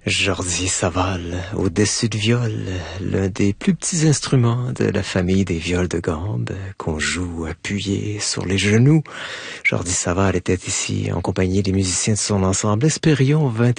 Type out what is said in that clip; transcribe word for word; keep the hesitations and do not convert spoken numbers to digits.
Jordi Saval, au-dessus de viol, l'un des plus petits instruments de la famille des viols de gambe qu'on joue appuyé sur les genoux. Jordi Saval était ici en compagnie des musiciens de son ensemble Espérion vingt